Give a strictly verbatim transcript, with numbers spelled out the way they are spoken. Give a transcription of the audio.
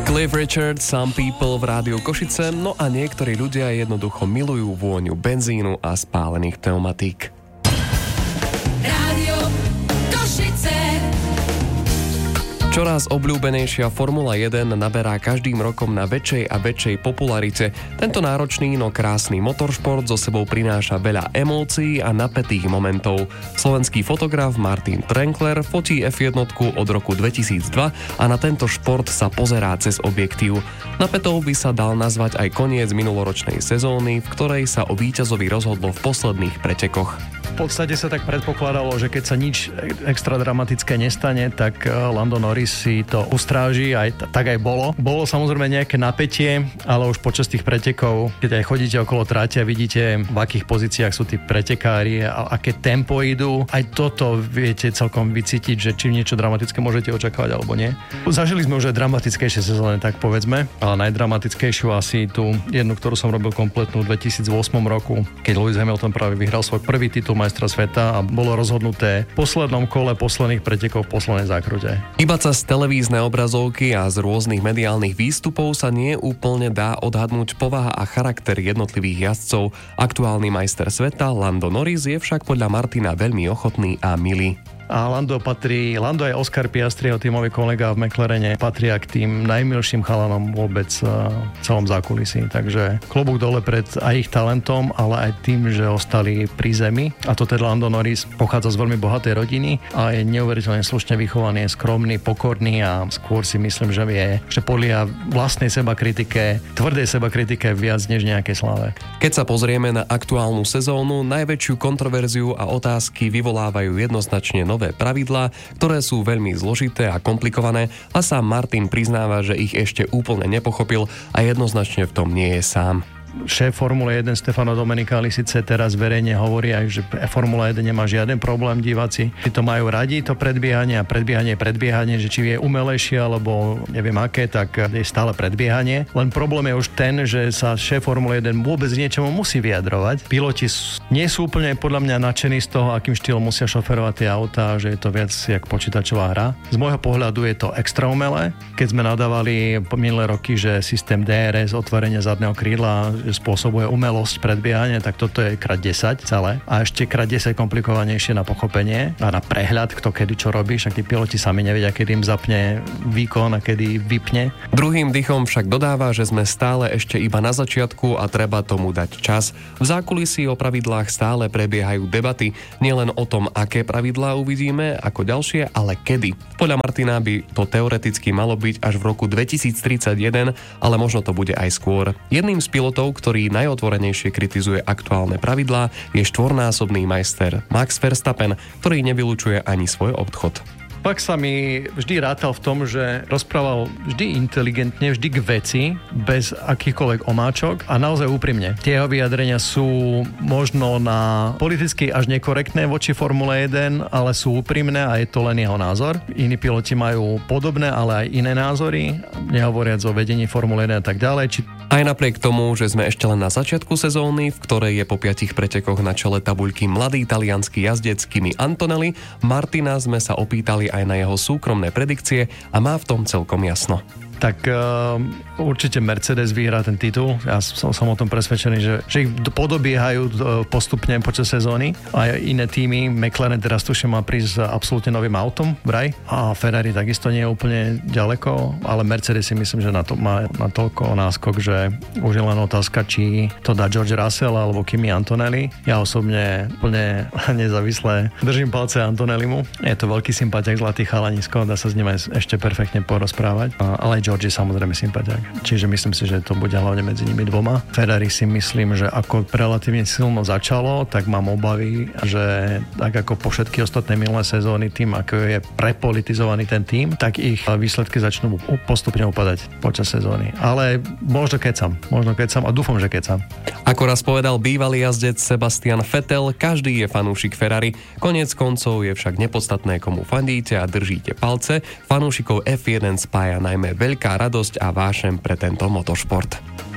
Cliff Richard, Some People v rádiu Košice, no a niektorí ľudia jednoducho milujú vôňu benzínu a spálených pneumatík. Čoraz obľúbenejšia Formula jeden naberá každým rokom na väčšej a väčšej popularite. Tento náročný, no krásny motoršport so sebou prináša veľa emócií a napätých momentov. Slovenský fotograf Martin Trenkler fotí ef jeden od roku dvetisícdva a na tento šport sa pozerá cez objektív. Napätou by sa dal nazvať aj koniec minuloročnej sezóny, v ktorej sa o víťazovi rozhodlo v posledných pretekoch. V podstate sa tak predpokladalo, že keď sa nič extra dramatické nestane, tak Lando Norris si to ustráži, aj tak aj bolo. Bolo samozrejme nejaké napätie, ale už počas tých pretekov, keď aj chodíte okolo tráte a vidíte, v akých pozíciách sú tí pretekári a aké tempo idú, aj toto viete celkom vycítiť, že či niečo dramatické môžete očakávať alebo nie. Zažili sme už aj dramatickejšie sezóny, tak povedzme, ale najdramatickejšiu asi tú jednu, ktorú som robil kompletnú v dvetisícosem roku, keď Lewis Hamilton práve vyhral svoj prvý titul majstra sveta a bolo rozhodnuté v poslednom kole posledných pretekov v poslednej zákrute. Iba cez televízne obrazovky a z rôznych mediálnych výstupov sa nie úplne dá odhadnúť povaha a charakter jednotlivých jazdcov. Aktuálny majster sveta Lando Norris je však podľa Martina veľmi ochotný a milý. A Lando patrí, Lando aj Oscar Piastriho, tímový kolega v McLarene, patria k tým najmilším chalanom vôbec v celom zákulisí. Takže klobúk dole pred aj ich talentom, ale aj tým, že ostali pri zemi. A to teda Lando Norris pochádza z veľmi bohatej rodiny a je neuveriteľne slušne vychovaný, je skromný, pokorný a skôr si myslím, že vie, že podľa vlastnej sebakritike, tvrdej sebakritike viac než nejakej sláve. Keď sa pozrieme na aktuálnu sezónu, najväčšiu kontroverziu a otázky vyvolávajú jednoznačne nové pravidlá, ktoré sú veľmi zložité a komplikované a sám Martin priznáva, že ich ešte úplne nepochopil a jednoznačne v tom nie je sám. Šéf Formule jeden Stefano Domenicali síce teraz verejne hovorí aj, že Formula jeden nemá žiaden problém, diváci si to majú radi, to predbiehanie a predbiehanie predbiehanie, že či je umelejšie alebo neviem aké, tak je stále predbiehanie. Len problém je už ten, že sa šéf Formule jeden vôbec niečomu musí vyjadrovať. Piloti nie sú úplne podľa mňa nadšení z toho, akým štýlom musia šoferovať tie autá, že je to viac jak počítačová hra. Z môjho pohľadu je to extra umelé. Keď sme nadávali minulé roky, že systém dé er es, otvorenie zadného krídla, že spôsobuje umelosť predbiehania, tak toto je krát desať celé. A ešte krát desať komplikovanejšie na pochopenie a na prehľad, kto kedy čo robí, však tí piloti sami nevedia, kedy im zapne výkon a kedy vypne. Druhým dychom však dodáva, že sme stále ešte iba na začiatku a treba tomu dať čas. V zákulisí o pravidlách stále prebiehajú debaty, nielen o tom, aké pravidlá uvidíme ako ďalšie, ale kedy. Podľa Martina by to teoreticky malo byť až v roku dvetisíctridsaťjeden, ale možno to bude aj skôr. Jedným z pilotov, ktorý najotvorenejšie kritizuje aktuálne pravidlá, je štvornásobný majster Max Verstappen, ktorý nevylučuje ani svoj odchod. Pak sa mi vždy rátal v tom, že rozprával vždy inteligentne, vždy k veci, bez akýchkoľvek omáčok a naozaj úprimne. Tie jeho vyjadrenia sú možno na politicky až nekorektné voči Formule jeden, ale sú úprimné a je to len jeho názor. Iní piloti majú podobné, ale aj iné názory, nehovoriac o vedení Formule jeden a tak ďalej. Či... Aj napriek tomu, že sme ešte len na začiatku sezóny, v ktorej je po piatich pretekoch na čele tabuľky mladý taliansky jazdec Kimi Antonelli, Martina sme sa opýtali aj na jeho súkromné predikcie a má v tom celkom jasno. Tak uh, určite Mercedes vyhrá ten titul. Ja som, som o tom presvedčený, že, že ich podobiehajú uh, postupne počas sezóny. A iné týmy, McLaren teraz tuším má prísť s absolútne novým autom, vraj. A Ferrari takisto nie je úplne ďaleko, ale Mercedes si myslím, že na to má natoľko náskok, že už je len otázka, či to dá George Russell alebo Kimi Antonelli. Ja osobne úplne nezávisle držím palce Antonellimu. Je to veľký sympatiak, zlatý chalanisko, dá sa s ním aj ešte perfektne porozprávať. A, ale George je samozrejme sympatiák. Čiže myslím si, že to bude hlavne medzi nimi dvoma. Ferrari si myslím, že ako relatívne silno začalo, tak mám obavy, že tak ako po všetky ostatné minulé sezóny tým, ako je prepolitizovaný ten tým, tak ich výsledky začnú postupne upadať počas sezóny. Ale možno kecam, možno kecam a dúfam, že kecam. Ako raz povedal bývalý jazdec Sebastian Vettel, každý je fanúšik Ferrari. Koniec koncov je však nepodstatné, komu fandíte a držíte palce. Fanúšikov ef jeden spája najmä veľká radosť a vášeň pre tento motošport.